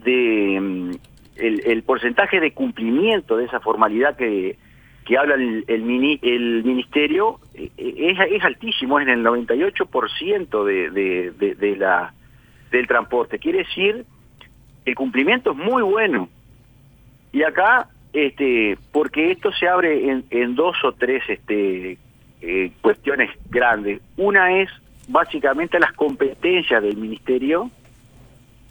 el porcentaje de cumplimiento de esa formalidad que habla el ministerio es altísimo, es en el 98% del transporte. Quiere decir, el cumplimiento es muy bueno. Y acá, porque esto se abre en dos o tres cuestiones grandes. Una es básicamente las competencias del ministerio,